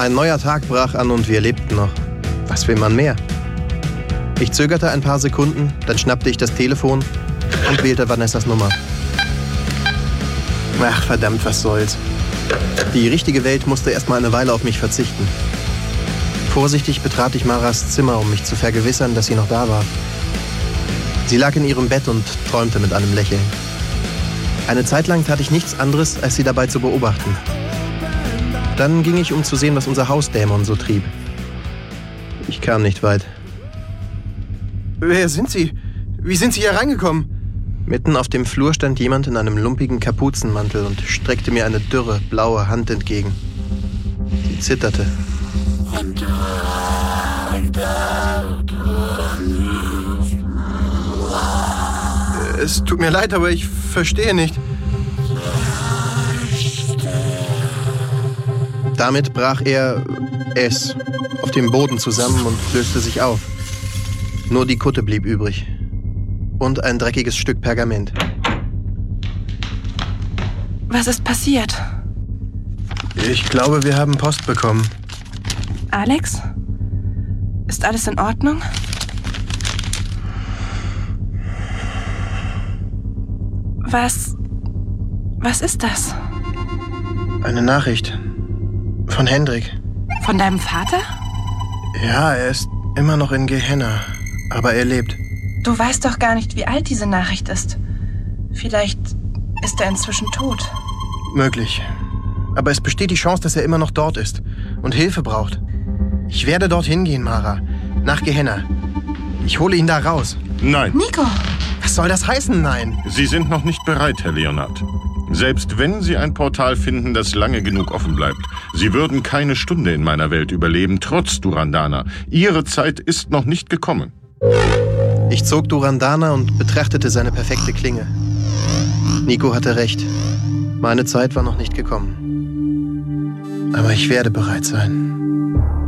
Ein neuer Tag brach an und wir lebten noch. Was will man mehr? Ich zögerte ein paar Sekunden, dann schnappte ich das Telefon und wählte Vanessas Nummer. Ach, verdammt, was soll's. Die richtige Welt musste erst mal eine Weile auf mich verzichten. Vorsichtig betrat ich Maras Zimmer, um mich zu vergewissern, dass sie noch da war. Sie lag in ihrem Bett und träumte mit einem Lächeln. Eine Zeit lang tat ich nichts anderes, als sie dabei zu beobachten. Dann ging ich, um zu sehen, was unser Hausdämon so trieb. Ich kam nicht weit. Wer sind Sie? Wie sind Sie hier reingekommen? Mitten auf dem Flur stand jemand in einem lumpigen Kapuzenmantel und streckte mir eine dürre, blaue Hand entgegen. Sie zitterte. Es tut mir leid, aber ich verstehe nicht. Damit brach es auf dem Boden zusammen und löste sich auf. Nur die Kutte blieb übrig. Und ein dreckiges Stück Pergament. Was ist passiert? Ich glaube, wir haben Post bekommen. Alex? Ist alles in Ordnung? Was ist das? Eine Nachricht. Von Hendrik. Von deinem Vater? Ja, er ist immer noch in Gehenna. Aber er lebt. Du weißt doch gar nicht, wie alt diese Nachricht ist. Vielleicht ist er inzwischen tot. Möglich. Aber es besteht die Chance, dass er immer noch dort ist und Hilfe braucht. Ich werde dorthin gehen, Mara. Nach Gehenna. Ich hole ihn da raus. Nein. Nico! Was soll das heißen, nein? Sie sind noch nicht bereit, Herr Leonard. Selbst wenn Sie ein Portal finden, das lange genug offen bleibt. Sie würden keine Stunde in meiner Welt überleben, trotz Durandana. Ihre Zeit ist noch nicht gekommen. Ich zog Durandana und betrachtete seine perfekte Klinge. Nico hatte recht. Meine Zeit war noch nicht gekommen. Aber ich werde bereit sein.